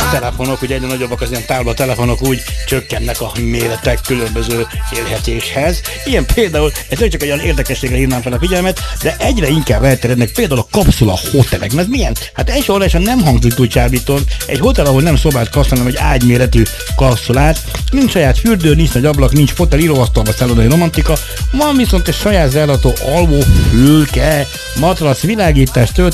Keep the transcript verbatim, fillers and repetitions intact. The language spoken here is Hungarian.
telefonok, ugye egyre nagyobbak az ilyen táblatelefonok, úgy csökkennek a méretek különböző élhetéshez. Ilyen például, ez nem csak egy olyan érdekességre hívnám fel a figyelmet, de egyre inkább elterjednek például a kapszula hotelek. Ez milyen? Hát első orráson nem hangzik túl csábítóan. Egy hotel, ahol nem szobát kapsz, hanem egy ágyméretű kapszulát, nincs saját fürdő, nincs nagy ablak, nincs fotel, íróasztal vagy szállodai romantika, van viszont egy saját zárlató alvófülke, matrac, világítás,